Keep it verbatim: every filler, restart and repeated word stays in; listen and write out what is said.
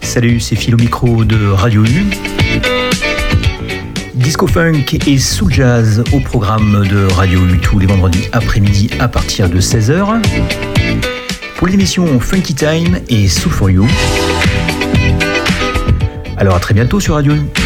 Salut, c'est Phil au micro de Radio U. Disco Funk et Soul Jazz au programme de Radio U tous les vendredis après-midi à partir de seize heures. Pour l'émission Funky Time et Soul for You. Alors à très bientôt sur Radio U.